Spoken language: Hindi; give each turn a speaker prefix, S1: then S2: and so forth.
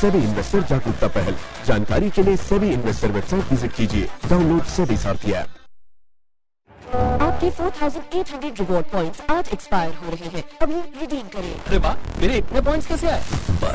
S1: सेबी इन्वेस्टर जागरूकता पहल। जानकारी के लिए सेबी इन्वेस्टर वेबसाइट विजिट कीजिए। डाउनलोड सेबी सारथी ऐप।
S2: आपके 4,800 रिवॉर्ड पॉइंट्स आज एक्सपायर हो रहे हैं, अभी रिडीम करें।
S3: अरे वाह, मेरे इतने पॉइंट्स कैसे आए?